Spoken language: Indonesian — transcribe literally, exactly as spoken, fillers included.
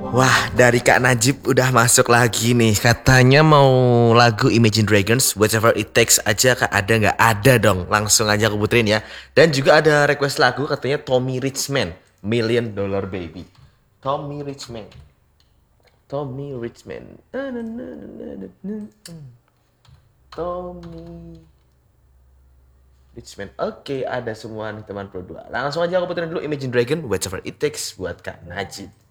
Wah, dari Kak Najib udah masuk lagi nih. Katanya mau lagu Imagine Dragons, Whatever It Takes aja. Kak, ada nggak? Ada dong. Langsung aja aku puterin ya. Dan juga ada request lagu katanya Tommy Richman, Million Dollar Baby. Tommy Richman. Tommy Richman. Tommy Richman. Oke, ada semua nih teman Pro dua. Langsung aja aku puterin dulu Imagine Dragon, Whatever It Takes buat Kak Najib.